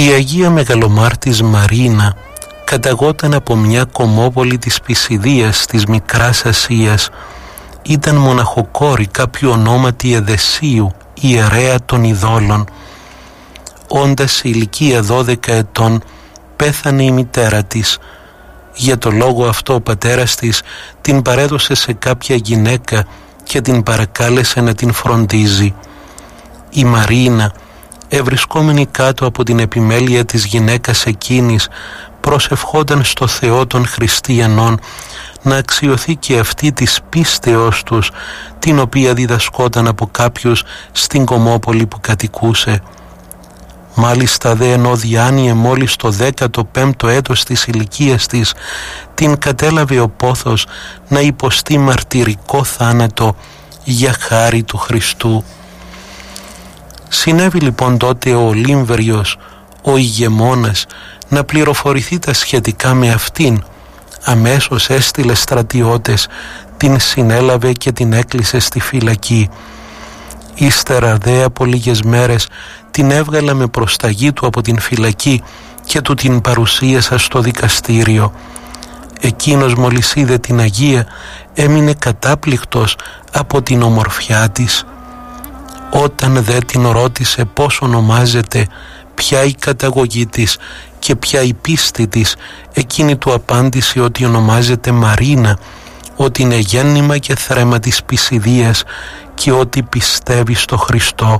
Η Αγία Μεγαλομάρτης Μαρίνα καταγόταν από μια κομμόπολη της Πισιδίας της Μικράς Ασίας. Ήταν μοναχοκόρη κάποιου ονόματι Εδεσίου, ιερέα των ειδόλων. Όντας σε ηλικία 12 ετών πέθανε η μητέρα της. Για το λόγο αυτό ο πατέρας της την παρέδωσε σε κάποια γυναίκα και την παρακάλεσε να την φροντίζει. Η Μαρίνα, ευρισκόμενη κάτω από την επιμέλεια της γυναίκας εκείνης, προσευχόταν στο Θεό των Χριστιανών να αξιωθεί και αυτή της πίστεως τους, την οποία διδασκόταν από κάποιους στην κομμόπολη που κατοικούσε. Μάλιστα δε ενώ διάνυε μόλις το 15ο έτος της ηλικίας της, την κατέλαβε ο πόθος να υποστεί μαρτυρικό θάνατο για χάρη του Χριστού. Συνέβη λοιπόν τότε ο Ολύμβριος, ο ηγεμόνας, να πληροφορηθεί τα σχετικά με αυτήν. Αμέσως έστειλε στρατιώτες, την συνέλαβε και την έκλεισε στη φυλακή. Ύστερα δε από λίγες μέρες την έβγαλα με προσταγή του από την φυλακή και του την παρουσίασα στο δικαστήριο. Εκείνος μόλις είδε την Αγία έμεινε κατάπληκτος από την ομορφιά της. Όταν δε την ρώτησε πώς ονομάζεται, ποια η καταγωγή της και ποια η πίστη της, εκείνη του απάντησε ότι ονομάζεται Μαρίνα, ότι είναι γέννημα και θρέμα της Πισιδίας και ότι πιστεύει στο Χριστό.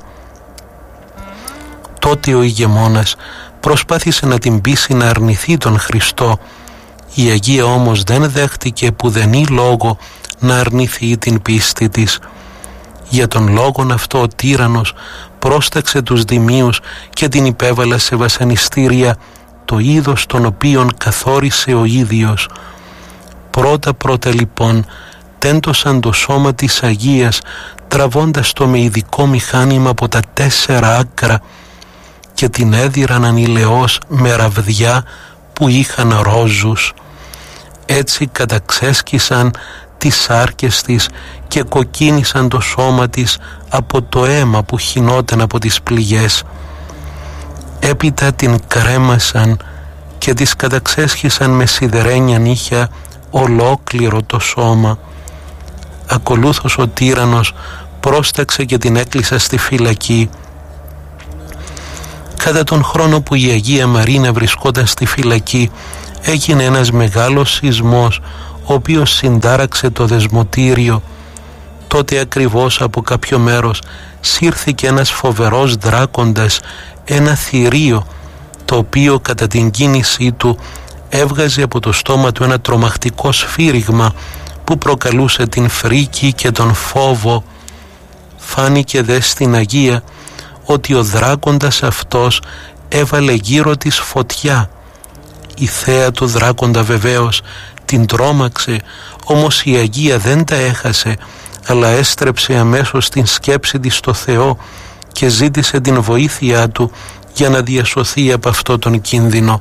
Τότε ο ηγεμόνας προσπάθησε να την πείσει να αρνηθεί τον Χριστό. Η Αγία όμως δεν δέχτηκε πουδενή λόγο να αρνηθεί την πίστη της. Για τον λόγον αυτό ο τύραννος πρόσταξε τους δημίους και την υπέβαλα σε βασανιστήρια, το είδος των οποίων καθόρισε ο ίδιος. Πρώτα λοιπόν τέντωσαν το σώμα της Αγίας, τραβώντας το με ειδικό μηχάνημα από τα 4 άκρα, και την έδιραν ανηλαιώς με ραβδιά που είχαν ρόζους. Έτσι καταξέσκισαν τις σάρκες της και κοκκίνησαν το σώμα της από το αίμα που χυνόταν από τις πληγές. Έπειτα την κρέμασαν και της καταξέσχισαν με σιδερένια νύχια ολόκληρο το σώμα. Ακολούθως ο τύραννος πρόσταξε και την έκλεισα στη φυλακή. Κατά τον χρόνο που η Αγία Μαρίνα βρισκόταν στη φυλακή έγινε ένας μεγάλος σεισμός, ο οποίος συντάραξε το δεσμοτήριο. Τότε ακριβώς από κάποιο μέρος σύρθηκε ένας φοβερός δράκοντας, ένα θηρίο, το οποίο κατά την κίνησή του έβγαζε από το στόμα του ένα τρομακτικό σφύριγμα που προκαλούσε την φρίκη και τον φόβο. Φάνηκε δε στην Αγία ότι ο δράκοντας αυτός έβαλε γύρω της φωτιά. Η θέα του δράκοντα βεβαίως την τρόμαξε, όμως η Αγία δεν τα έχασε, αλλά έστρεψε αμέσως την σκέψη της στο Θεό και ζήτησε την βοήθειά του για να διασωθεί από αυτό τον κίνδυνο.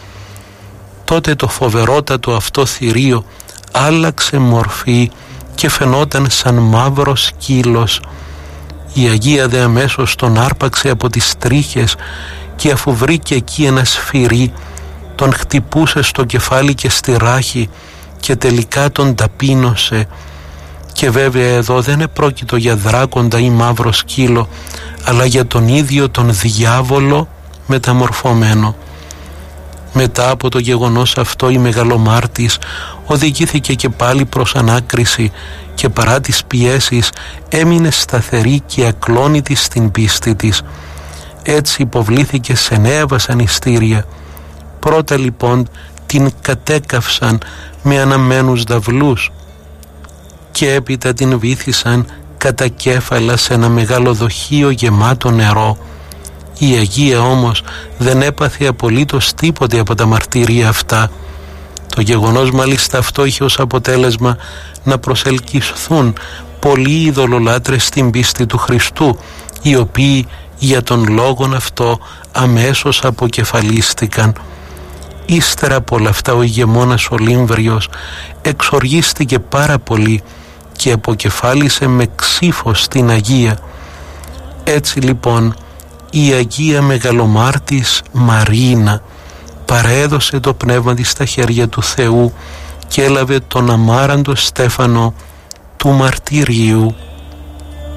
Τότε το φοβερότατο αυτό θηρίο άλλαξε μορφή και φαινόταν σαν μαύρο σκύλος. Η Αγία δε αμέσως τον άρπαξε από τις τρίχες και αφού βρήκε εκεί ένα σφυρί, τον χτυπούσε στο κεφάλι και στη ράχη και τελικά τον ταπείνωσε. Και βέβαια εδώ δεν επρόκειτο για δράκοντα ή μαύρο σκύλο, αλλά για τον ίδιο τον διάβολο μεταμορφωμένο. Μετά από το γεγονός αυτό η Μεγαλομάρτης οδηγήθηκε και πάλι προς ανάκριση και παρά τις πιέσεις έμεινε σταθερή και ακλόνητη στην πίστη της. Έτσι υποβλήθηκε σε νέα βασανιστήρια. Πρώτα λοιπόν την κατέκαυσαν με αναμένους δαυλούς και έπειτα την βύθισαν κατά κέφαλα σε ένα μεγάλο δοχείο γεμάτο νερό. Η Αγία όμως δεν έπαθε απολύτως τίποτε από τα μαρτύρια αυτά. Το γεγονός μάλιστα αυτό είχε ως αποτέλεσμα να προσελκυθούν πολλοί ειδωλολάτρες στην πίστη του Χριστού, οι οποίοι για τον λόγον αυτό αμέσως αποκεφαλίστηκαν. Ύστερα από όλα αυτά ο ηγεμόνας Ολύμβριος εξοργίστηκε πάρα πολύ και αποκεφάλισε με ξύφος την Αγία. Έτσι λοιπόν η Αγία Μεγαλομάρτης Μαρίνα παρέδωσε το πνεύμα της στα χέρια του Θεού και έλαβε τον αμάραντο στέφανο του μαρτυρίου